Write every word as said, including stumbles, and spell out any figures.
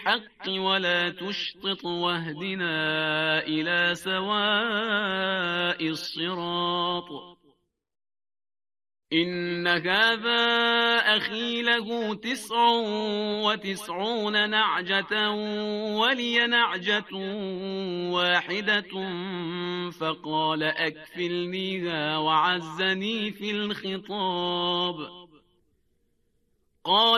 بالحق ولا تشطط واهدنا إلى سواء الصراط. إن هذا أخي له تسع وتسعون نعجة ولي نعجة واحدة فقال أكفلنيها وعزني في الخطاب. قال